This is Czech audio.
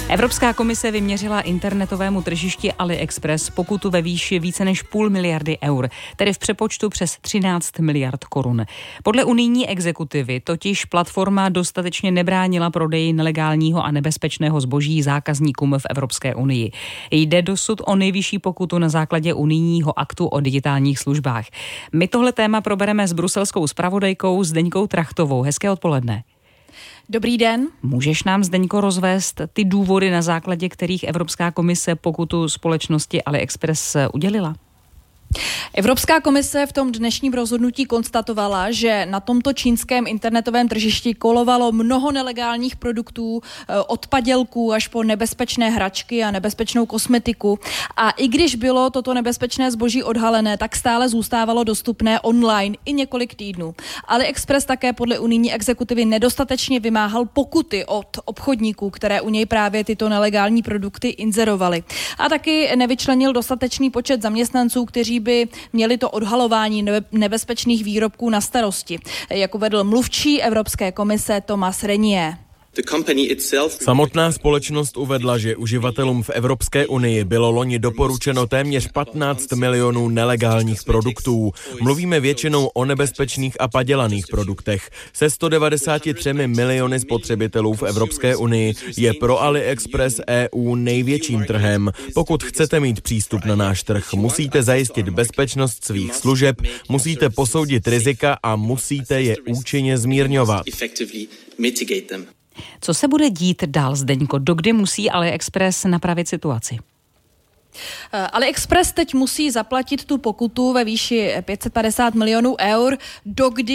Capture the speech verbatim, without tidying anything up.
Evropská komise vyměřila internetovému tržišti AliExpress pokutu ve výši více než půl miliardy eur, tedy v přepočtu přes třináct miliard korun. Podle unijní exekutivy totiž platforma dostatečně nebránila prodeji nelegálního a nebezpečného zboží zákazníkům v Evropské unii. Jde dosud o nejvyšší pokutu na základě unijního aktu o digitálních službách. My tohle téma probereme s bruselskou zpravodajkou Zdeňkou Trachtovou. Hezké odpoledne. Dobrý den. Můžeš nám, Zdeňko, rozvést ty důvody, na základě kterých Evropská komise pokutu společnosti AliExpress udělila? Evropská komise v tom dnešním rozhodnutí konstatovala, že na tomto čínském internetovém tržišti kolovalo mnoho nelegálních produktů, od padělků až po nebezpečné hračky a nebezpečnou kosmetiku. A i když bylo toto nebezpečné zboží odhalené, tak stále zůstávalo dostupné online i několik týdnů. AliExpress také podle unijní exekutivy nedostatečně vymáhal pokuty od obchodníků, které u něj právě tyto nelegální produkty inzerovaly. A taky nevyčlenil dostatečný počet zaměstnanců, kteří by měli to odhalování nebezpečných výrobků na starosti, jak uvedl mluvčí Evropské komise Thomas Renier. Samotná společnost uvedla, že uživatelům v Evropské unii bylo loni doporučeno téměř patnáct milionů nelegálních produktů. Mluvíme většinou o nebezpečných a padělaných produktech. Se sto devadesáti třemi miliony spotřebitelů v Evropské unii je pro AliExpress E U největším trhem. Pokud chcete mít přístup na náš trh, musíte zajistit bezpečnost svých služeb, musíte posoudit rizika a musíte je účinně zmírňovat. Co se bude dít dál, Zdeňko? Dokdy musí AliExpress napravit situaci? AliExpress teď musí zaplatit tu pokutu ve výši pět set padesát milionů eur, dokdy